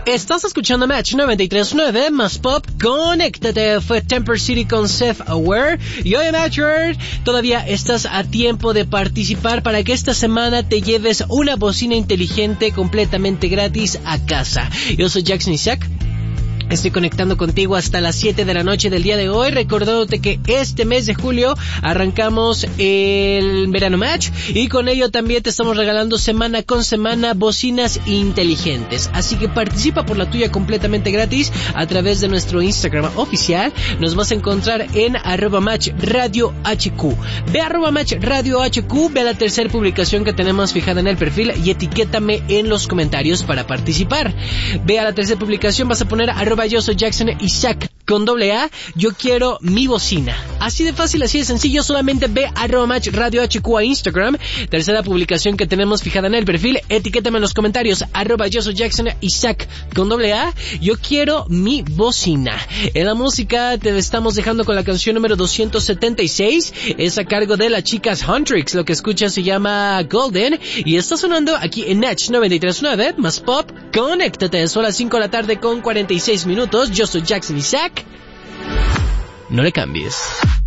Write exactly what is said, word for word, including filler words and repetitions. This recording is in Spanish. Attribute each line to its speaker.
Speaker 1: Estás escuchando Match noventa y tres punto nueve más Pop. Conéctate. Fue Temper City con Self-Aware. Y hoy en Match World todavía estás a tiempo de participar para que esta semana te lleves una bocina inteligente completamente gratis a casa. Yo soy Jackson Isaac. Estoy conectando contigo hasta las siete de la noche del día de hoy, recordándote que este mes de julio arrancamos el Verano Match y con ello también te estamos regalando semana con semana bocinas inteligentes. Así que participa por la tuya completamente gratis a través de nuestro Instagram oficial. Nos vas a encontrar en arroba match radio hq. Ve a arroba match radio hq, ve a la tercera publicación que tenemos fijada en el perfil y etiquétame en los comentarios para participar. Ve a la tercera publicación, vas a poner arroba yo soy Jackson Isaac con doble A, yo quiero mi bocina. Así de fácil, así de sencillo, solamente ve a arroba match radio hq a Instagram, tercera publicación que tenemos fijada en el perfil, etiquétame en los comentarios, arroba yo soy Jackson Isaac con doble A, yo quiero mi bocina. En la música te estamos dejando con la canción número doscientos setenta y seis, es a cargo de las chicas Huntrix, lo que escuchas se llama Golden, y está sonando aquí en Match noventa y tres punto nueve, más Pop. Conéctate, son las cinco de la tarde con cuarenta y seis minutos, yo soy Jackson Isaac. No le cambies.